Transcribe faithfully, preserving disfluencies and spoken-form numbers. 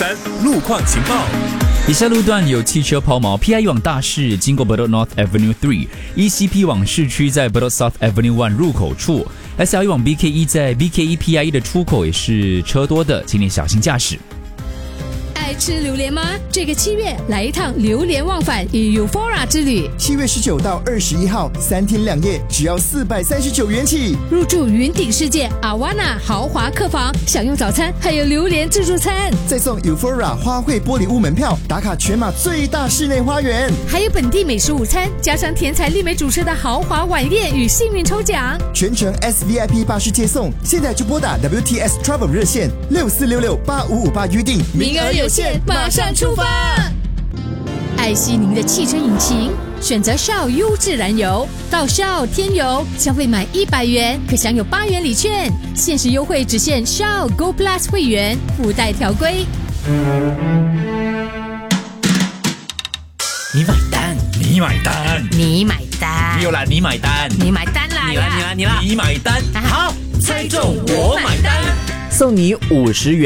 三路况情报。 以下路段有汽车抛锚 ，P I E 往大市经过 Bedok North Avenue 三 ，E C P 往市区在 Bedok South Avenue 一入口处 ，S L E 往 B K E 在 B K E P I E 的出口也是车多的，请你小心驾驶。 爱吃榴莲吗？这个七月来一趟榴莲忘返与 Euphoria 之旅。 七月十九到二十一号，三天两夜，只要四百三十九元起。 入住云顶世界 Awana 豪华客房，享用早餐，还有榴莲自助餐， 再送 Euphoria 花卉玻璃屋门票，打卡全马最大室内花园， 还有本地美食午餐，加上天才丽美主持的豪华晚宴与幸运抽奖， 全程 S V I P 巴士接送。现在就拨打 W T S Travel 热线六四六六八五五八预定， 名额有限，马上出发！爱惜您的汽车引擎，选择 Shell 优质燃油，到 Shell 添油，消费满一百元可享有八元礼券，限时优惠只限 Shell Go Plus 会员，附带条规。 你买单，你买单， 你买单， 没有啦，你买单， 你买单啦！ 你啦，你啦，你啦，你买单，好，猜中我买单， 送你五十元。